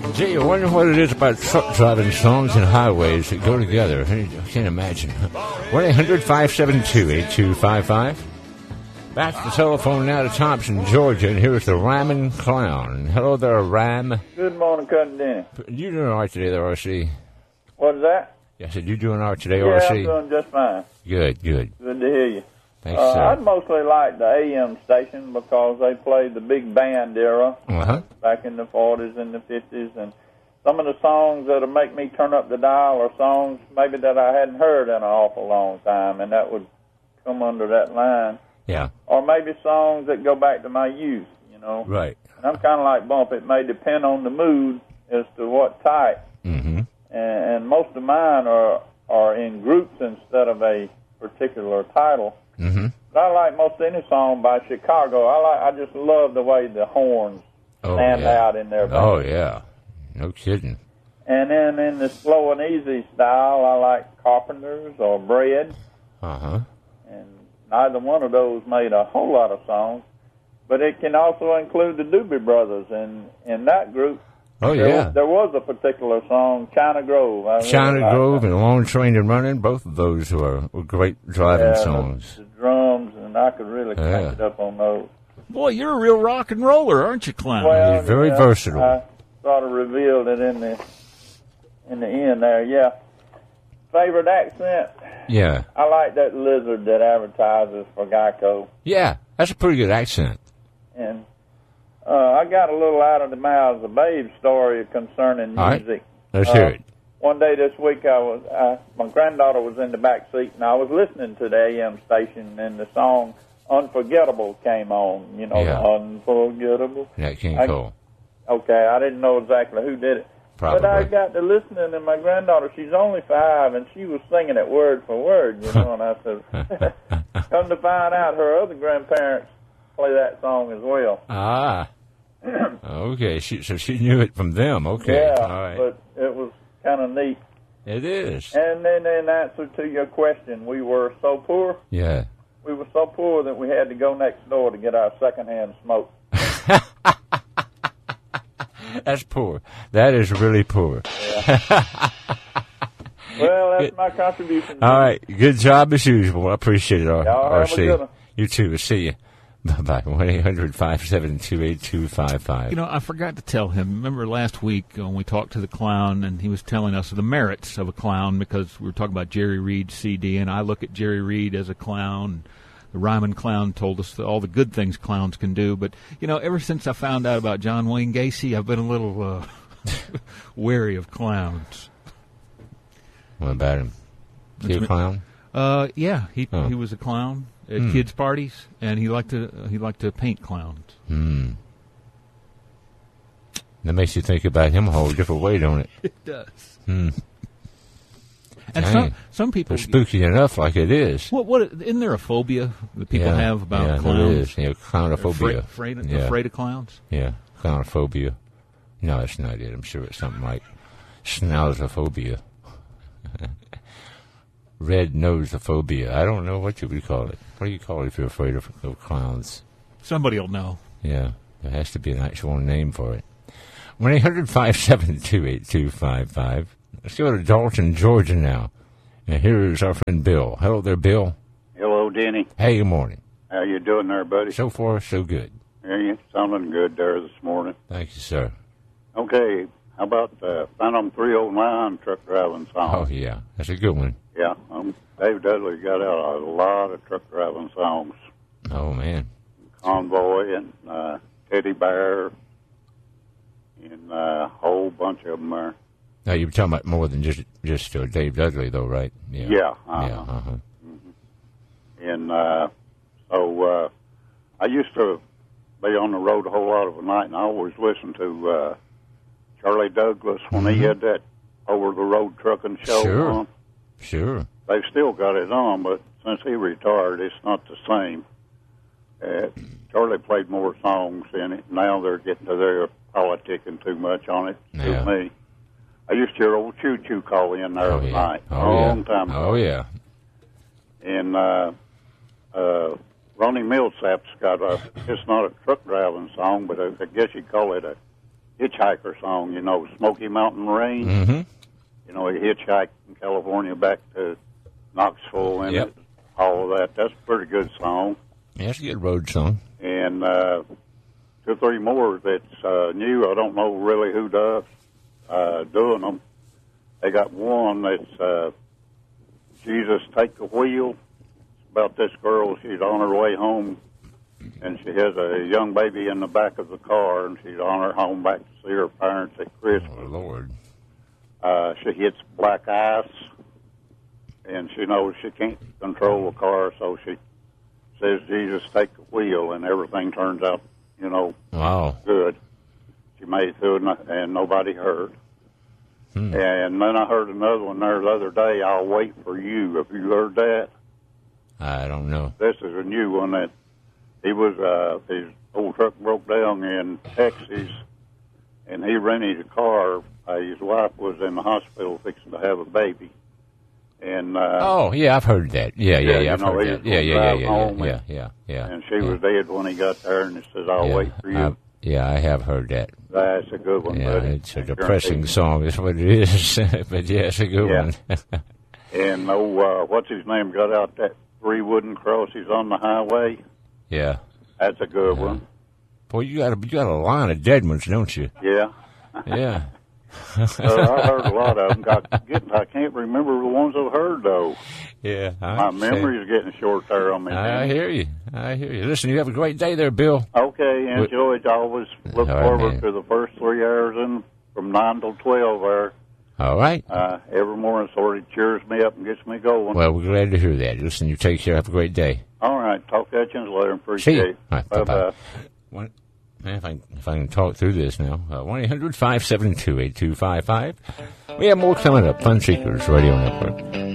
Gee, you wonder what it is about truck driving songs and highways that go together. I can't imagine. 1-800-572-8255. Back to the telephone now to Thompson, Georgia, and here's the Rhyming Clown. Hello there, Rhyme. Good morning, Cousin Denny. You doing all right today there, R.C.? What is that? I said, you doing all right today, Yeah, R.C.? I'm doing just fine. Good. Good to hear you. Thanks, sir. I'd mostly like the AM station because they played the big band era back in the 40s and the 50s, and some of the songs that'll make me turn up the dial are songs maybe that I hadn't heard in an awful long time, and that would come under that line. Yeah. Or maybe songs that go back to my youth, you know. Right. And I'm kind of like Bump. It may depend on the mood as to what type. Mm-hmm. And most of mine are in groups instead of a particular title. Mm-hmm. But I like most any song by Chicago. I just love the way the horns stand out in their band. Oh, yeah. No kidding. And then in the slow and easy style, I like Carpenters or Bread. Uh-huh. And neither one of those made a whole lot of songs. But it can also include the Doobie Brothers. And in that group, there was a particular song, China Grove. China Grove and Long Train and Running, both of those were great driving songs. The drums, and I could really crank it up on those. Boy, you're a real rock and roller, aren't you, Clown? Well, he's very versatile. I sort of revealed it in the end there, yeah. Favorite accent? Yeah. I like that lizard that advertises for Geico. Yeah, that's a pretty good accent. And I got a little out of the mouths of Babe story concerning music. Let's hear it. One day this week, my granddaughter was in the back seat, and I was listening to the AM station, and the song Unforgettable came on. You know, Unforgettable. Nat King Cole. Okay, I didn't know exactly who did it. Probably. But I got to listening, and my granddaughter, she's only 5, and she was singing it word for word, you know, and I said, come to find out, her other grandparents play that song as well. Ah. Okay, so she knew it from them. Okay. Yeah, all right. But it was kind of neat. It is. And then in answer to your question, we were so poor. Yeah. We were so poor that we had to go next door to get our secondhand smoke. That's poor. That is really poor. Yeah. Well, that's my contribution. All right. Good job as usual. I appreciate it, RC. You too. We'll see you. Bye-bye. 1-800-572-8255. You know, I forgot to tell him. Remember last week when we talked to the Clown, and he was telling us the merits of a clown because we were talking about Jerry Reed's CD, and I look at Jerry Reed as a clown. The Rhyming Clown told us all the good things clowns can do. But, you know, ever since I found out about John Wayne Gacy, I've been a little wary of clowns. What about him? Is he a clown? Yeah, he was a clown at kids' parties, and he liked to paint clowns. That makes you think about him a whole different way, don't it? It does. And some people... They're spooky enough like it is. What isn't there a phobia that people have about clowns? Yeah, there is. Yeah, clownophobia. Afraid of clowns? Yeah, clownophobia. No, that's not it. I'm sure it's something like schnauzophobia. Red noseophobia. I don't know what you would call it. What do you call it if you're afraid of clowns? Somebody will know. Yeah, there has to be an actual name for it. 1-800-572-8255. Let's go to Dalton, Georgia now. And here's our friend Bill. Hello there, Bill. Hello, Denny. Hey, good morning. How you doing there, buddy? So far, so good. Yeah, you sounding good there this morning. Thank you, sir. Okay, how about Phantom 309 truck driving song? Oh, yeah. That's a good one. Yeah, Dave Dudley got out a lot of truck driving songs. Oh, man. Convoy and Teddy Bear and a whole bunch of them there. Now, you were talking about more than just Dave Dudley, though, right? Yeah. Yeah. Mm-hmm. And so I used to be on the road a whole lot of the night, and I always listened to Charlie Douglas when he had that over-the-road trucking show on. Sure. They've still got it on, but since he retired, it's not the same. Charlie played more songs in it. Now they're getting to their politicking too much on it. To me. I used to hear old Choo Choo call in there at night. Long time ago. Oh, yeah. And Ronnie Millsap's got it's not a truck driving song, but I guess you'd call it a hitchhiker song, you know, Smoky Mountain Rain. Mm-hmm. You know, he hitchhiked from California back to Knoxville and all of that. That's a pretty good song. Yeah, it's a good road song. And 2 or 3 more that's new. I don't know really who doing them. They got one that's Jesus Take the Wheel. It's about this girl. She's on her way home, and she has a young baby in the back of the car, and she's on her home back to see her parents at Christmas. Oh, Lord. She hits black ice, and she knows she can't control the car, so she says, Jesus, take the wheel, and everything turns out, you know, good. She made it through, and nobody heard. And then I heard another one there the other day, I'll Wait for You. Have you heard that? I don't know. This is a new one that he was, his old truck broke down in Texas, and he rented a car. His wife was in the hospital fixing to have a baby. And I've heard that. Yeah, I've heard that. Yeah. And she was dead when he got there, and he says, I'll wait for you. I have heard that. That's a good one, yeah, buddy. It's a depressing song, is what it is. But yeah, it's a good one. And what's his name? Got out that 3 wooden crosses on the highway. Yeah, that's a good one. Boy, you got a line of dead ones, don't you? Yeah. Yeah. I heard a lot of them. I can't remember the ones I've heard though. Yeah, my memory's getting short there on me. I hear you. Listen, you have a great day there, Bill. Okay, enjoy it. I always look forward to the first 3 hours from 9 till 12 there. All right. Every morning sort of cheers me up and gets me going. Well, we're glad to hear that. Listen, you take care. Have a great day. All right. Talk to you later. Appreciate it. All right, bye-bye. If I can talk through this now. 1-800-572-8255. We have more coming up. Fun Seekers Radio Network.